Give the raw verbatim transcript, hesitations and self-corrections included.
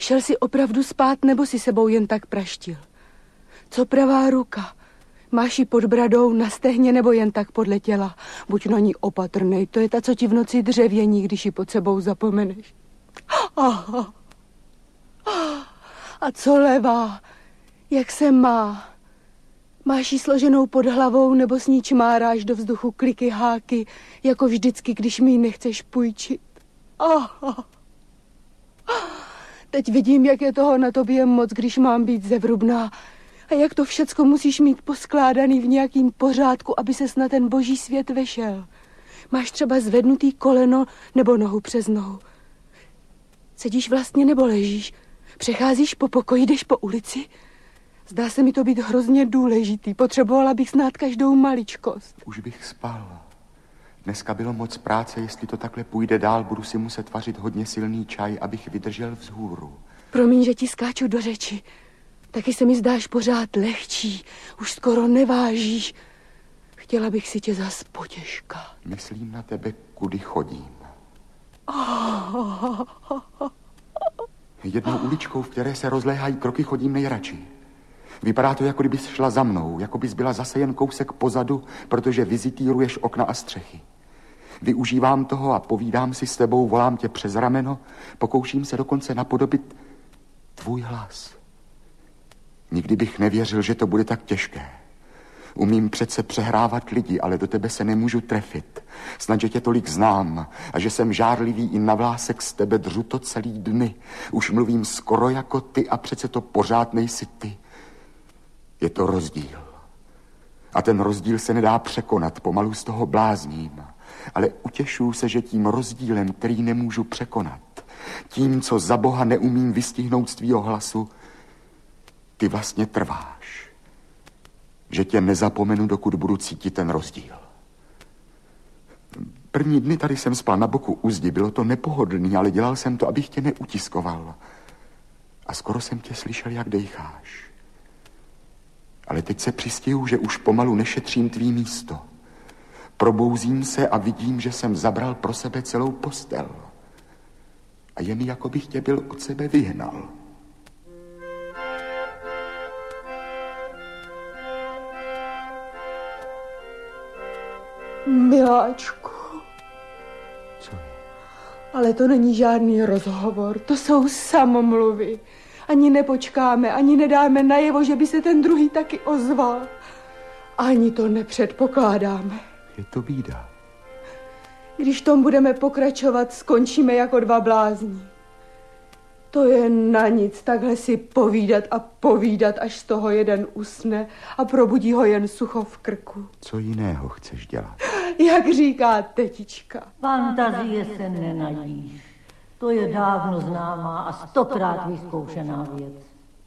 Šel jsi opravdu spát, nebo si sebou jen tak praštil? Co pravá ruka? Máš ji pod bradou, na stehně, nebo jen tak podle těla? Buď na ní opatrnej, to je ta, co ti v noci dřevění, když ji pod sebou zapomeneš. Aha. A co levá? Jak se má? Máš ji složenou pod hlavou, nebo s ní čmáráš do vzduchu kliky háky, jako vždycky, když mi ji nechceš půjčit? Aha. Teď vidím, jak je toho na tobě moc, když mám být zevrubná. A jak to všecko musíš mít poskládaný v nějakým pořádku, aby ses na ten boží svět vešel. Máš třeba zvednutý koleno nebo nohu přes nohu. Sedíš vlastně nebo ležíš? Přecházíš po pokoji, jdeš po ulici? Zdá se mi to být hrozně důležitý. Potřebovala bych znát každou maličkost. Už bych spal. Dneska bylo moc práce, jestli to takhle půjde dál, budu si muset vařit hodně silný čaj, abych vydržel vzhůru. Promiň, že ti skáču do řeči. Taky se mi zdáš pořád lehčí. Už skoro nevážíš. Chtěla bych si tě zas potěžka. Myslím na tebe, kudy chodím. Jednou uličkou, v které se rozléhají kroky, chodím nejradši. Vypadá to, jako kdybys šla za mnou, jako bys byla zase jen kousek pozadu, protože vizitíruješ okna a střechy. Využívám toho a povídám si s tebou, volám tě přes rameno, pokouším se dokonce napodobit tvůj hlas. Nikdy bych nevěřil, že to bude tak těžké. Umím přece přehrávat lidi, ale do tebe se nemůžu trefit. Snad, že tě tolik znám a že jsem žárlivý i na vlásek z tebe dřu to celý dny. Už mluvím skoro jako ty a přece to pořád nejsi ty. Je to rozdíl. A ten rozdíl se nedá překonat, pomalu z toho blázním. Ale utěšuju se, že tím rozdílem, který nemůžu překonat, tím, co za Boha neumím vystihnout z tvýho hlasu, ty vlastně trváš. Že tě nezapomenu, dokud budu cítit ten rozdíl. První dny tady jsem spal na boku u zdi, bylo to nepohodlný, ale dělal jsem to, abych tě neutiskoval. A skoro jsem tě slyšel, jak dejcháš. Ale teď se přistěju, že už pomalu nešetřím tvý místo. Probouzím se a vidím, že jsem zabral pro sebe celou postel. A je mi, jako bych tě byl od sebe vyhnal. Miláčku. Co je? Ale to není žádný rozhovor, to jsou samomluvy. Ani nepočkáme, ani nedáme najevo, že by se ten druhý taky ozval. Ani to nepředpokládáme. Je to bída. Když tom budeme pokračovat, skončíme jako dva blázni. To je na nic, takhle si povídat a povídat, až z toho jeden usne a probudí ho jen sucho v krku. Co jiného chceš dělat? Jak říká tetička. Fantazie se nenajíš. To je dávno známá a stokrát vyzkoušená věc.